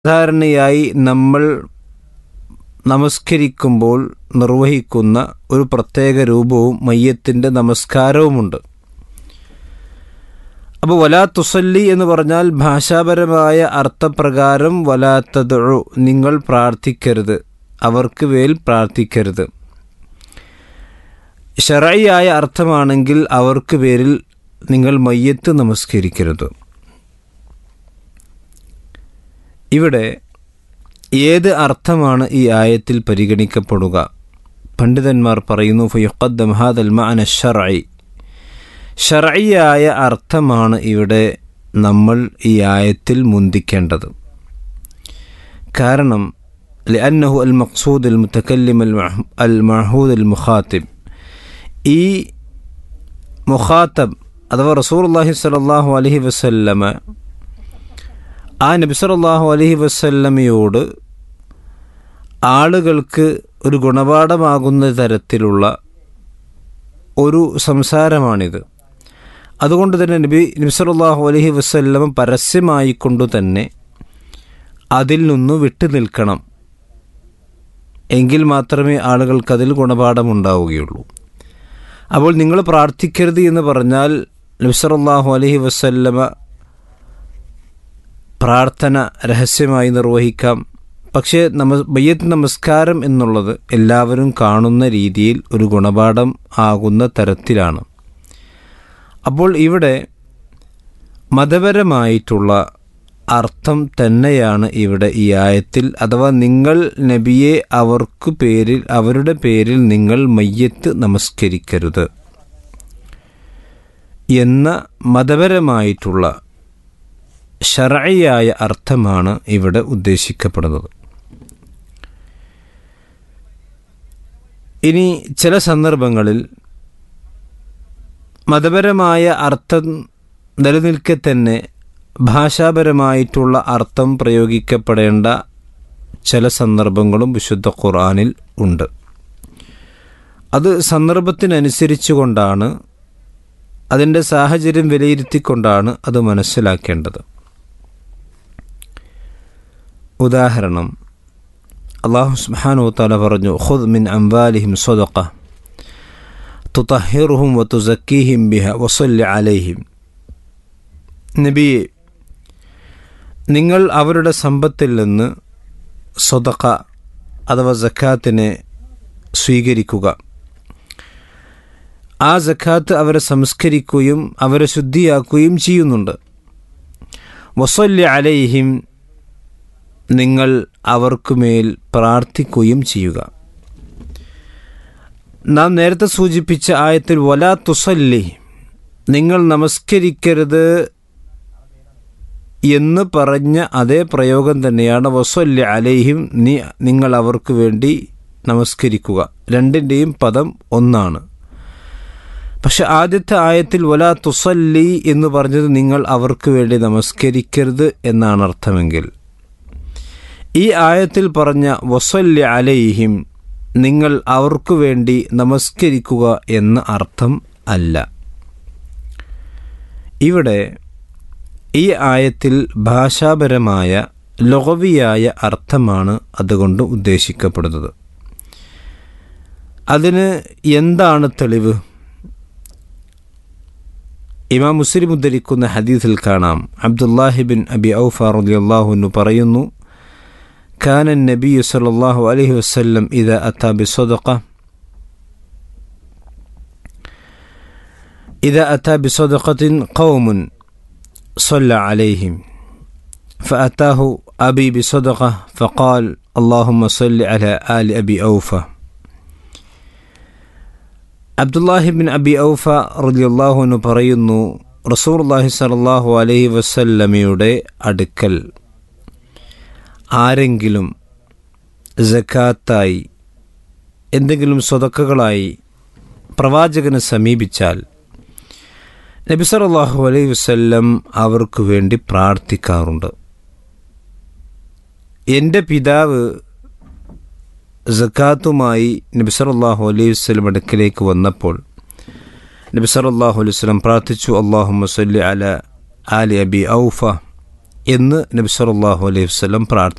സാധാരണയായി നമ്മൾ നമസ്കരിക്കുമ്പോൾ നിർവഹിക്കുന്ന ഒരു പ്രത്യേക രൂപവും മയ്യത്തിൻ്റെ നമസ്കാരവുമുണ്ട്. അപ്പോൾ വലാ തുസല്ലി എന്ന് പറഞ്ഞാൽ ഭാഷാപരമായ അർത്ഥപ്രകാരം വലാ തദ്ഉ, നിങ്ങൾ പ്രാർത്ഥിക്കരുത്, അവർക്ക് മേൽ പ്രാർത്ഥിക്കരുത്. ശർഈയായ അർത്ഥമാണെങ്കിൽ അവർക്ക് പേരിൽ നിങ്ങൾ മയ്യത്ത് നമസ്കരിക്കരുത്. ഇവിടെ ഏത് അർത്ഥമാണ് ഈ ആയത്തിൽ പരിഗണിക്കപ്പെടുക? പണ്ഡിതന്മാർ പറയുന്നു ഫയുഖദ്ദം ഹാദൽ മഅന ശർഈ, ശർഈയായ അർത്ഥമാണ് ഇവിടെ നമ്മൾ ഈ ആയത്തിൽ മുന്തിക്കേണ്ടത്. കാരണം ലഅന്നഹു അൽ മഖ്സൂദ് അൽ മുതകല്ലിം അൽ മഅഹൂദ് അൽ മുഖാത്തിബ്, ഈ മുഖാത്തബ് അഥവാ റസൂലുള്ളാഹി സ്വല്ലല്ലാഹു അലൈഹി വസല്ലമ ആ നബി സല്ലല്ലാഹു അലൈഹി വസല്ലമയോട് ആളുകൾക്ക് ഒരു ഗുണപാഠമാകുന്ന തരത്തിലുള്ള ഒരു സംസാരമാണിത്. അതുകൊണ്ട് തന്നെ നബി സല്ലല്ലാഹു അലൈഹി വസല്ലമ പരസ്യമായിക്കൊണ്ടു തന്നെ അതിൽ നിന്ന് വിട്ടു നിൽക്കണം, എങ്കിൽ മാത്രമേ ആളുകൾക്കതിൽ ഗുണപാഠമുണ്ടാവുകയുള്ളൂ. അപ്പോൾ നിങ്ങൾ പ്രാർത്ഥിക്കരുത് എന്ന് പറഞ്ഞാൽ നബി സല്ലല്ലാഹു അലൈഹി വസല്ലമ പ്രാർത്ഥന രഹസ്യമായി നിർവഹിക്കാം. പക്ഷേ മയ്യത്ത് നമസ്കാരം എന്നുള്ളത് എല്ലാവരും കാണുന്ന രീതിയിൽ ഒരു ഗുണപാഠം ആകുന്ന തരത്തിലാണ്. അപ്പോൾ ഇവിടെ മതപരമായിട്ടുള്ള അർത്ഥം തന്നെയാണ് ഇവിടെ ഈ ആയത്തിൽ, അഥവാ നിങ്ങൾ നബിയെ അവരുടെ പേരിൽ നിങ്ങൾ മയ്യത്ത് നമസ്കരിക്കരുത് എന്ന മതപരമായിട്ടുള്ള ശർഈയായ അർത്ഥമാണ് ഇവിടെ ഉദ്ദേശിക്കപ്പെടുന്നത്. ഇനി ചില സന്ദർഭങ്ങളിൽ മതപരമായ അർത്ഥം നിലനിൽക്കെ തന്നെ ഭാഷാപരമായിട്ടുള്ള അർത്ഥം പ്രയോഗിക്കപ്പെടേണ്ട ചില സന്ദർഭങ്ങളും വിശുദ്ധ ഖുർആനിൽ ഉണ്ട്. അത് സന്ദർഭത്തിനനുസരിച്ചു കൊണ്ടാണ്, അതിൻ്റെ സാഹചര്യം വിലയിരുത്തിക്കൊണ്ടാണ് അത് മനസ്സിലാക്കേണ്ടത്. ഉദാഹരണം, അല്ലാഹു സുബ്ഹാനഹു വ തആല പറഞ്ഞു ഖുദ് മിൻ അംവാലിഹിം സ്വദഖ തുതഹിറുഹും വതുസക്കീഹിം ബിഹാ വസല്ലി അലൈഹിം. നബിയെ, നിങ്ങൾ അവരുടെ സമ്പത്തിൽ നിന്ന് സ്വദഖ അഥവാ സക്കാത്തിനെ സ്വീകരിക്കുക. ആ സക്കാത്ത് അവരെ സംസ്കരിക്കുകയും അവരെ ശുദ്ധിയാക്കുകയും ചെയ്യുന്നുണ്ട്. വസല്ലി അലൈഹിം, നിങ്ങൾ അവർക്കുമേൽ പ്രാർത്ഥിക്കുകയും ചെയ്യുക. നാം നേരത്തെ സൂചിപ്പിച്ച ആയത്തിൽ വലാ തുസല്ലി, നിങ്ങൾ നമസ്കരിക്കരുത് എന്ന് പറഞ്ഞ അതേ പ്രയോഗം തന്നെയാണ് വസല്ലി അലൈഹിം, നിങ്ങൾ അവർക്ക് വേണ്ടി നമസ്കരിക്കുക. രണ്ടിൻ്റെയും പദം ഒന്നാണ്. പക്ഷെ ആദ്യത്തെ ആയത്തിൽ വലാ തുസല്ലി എന്ന് പറഞ്ഞത് നിങ്ങൾ അവർക്ക് വേണ്ടി നമസ്കരിക്കരുത് എന്നാണ് അർത്ഥമെങ്കിൽ, ഈ ആയത്തിൽ പറഞ്ഞ വസല്ലി അലൈഹിം, നിങ്ങൾ അവർക്ക് വേണ്ടി നമസ്കരിക്കുക എന്ന അർത്ഥം അല്ല. ഇവിടെ ഈ ആയത്തിൽ ഭാഷാപരമായ ലുഗവിയായ അർത്ഥമാണ് അതുകൊണ്ട് ഉദ്ദേശിക്കപ്പെടുന്നത്. അതിന് എന്താണ് തെളിവ്? ഇമാം മുസ്ലിം ഉദ്ധരിക്കുന്ന ഹദീസിൽ കാണാം, അബ്ദുല്ലാഹി ബിൻ അബി ഔഫ റളിയല്ലാഹു അൻഹു പറയുന്നു, كان النبي صلى الله عليه وسلم إذا أتى بصدقة قوم صلى عليهم فأتاه أبي بصدقة فقال اللهم صل على آل أبي أوفى. അബ്ദുല്ലാഹി ബിൻ അബി ഔഫ റളിയല്ലാഹു അൻഹു പറയുന്നു, റസൂലുള്ളാഹി സ്വല്ലല്ലാഹു അലൈഹി വസല്ലമയുടെ അടുക്കൽ ആരെങ്കിലും സക്കാത്തായി എന്തെങ്കിലും സ്വതക്കകളായി പ്രവാചകനെ സമീപിച്ചാൽ നബി സല്ലല്ലാഹു അലൈഹി വസല്ലം അവർക്ക് വേണ്ടി പ്രാർത്ഥിക്കാറുണ്ട്. എൻ്റെ പിതാവ് സക്കാത്തുമായി നബി സല്ലല്ലാഹു അലൈഹി വസല്ലം അടുക്കലേക്ക് വന്നപ്പോൾ നബി സല്ലല്ലാഹു അലൈഹി വസല്ലം പ്രാർത്ഥിച്ചു, അല്ലാഹുമ്മ സല്ലി അലാ ആലി അബി ഔഫ എന്ന് നബി സല്ലല്ലാഹു അലൈഹി വസല്ലം പ്രാർത്ഥിച്ചു.